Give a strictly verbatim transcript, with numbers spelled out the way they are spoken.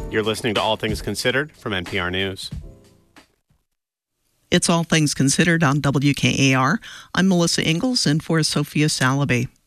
You're listening to All Things Considered from N P R News. It's All Things Considered on W K A R. I'm Melissa Ingalls in for Sophia Salaby.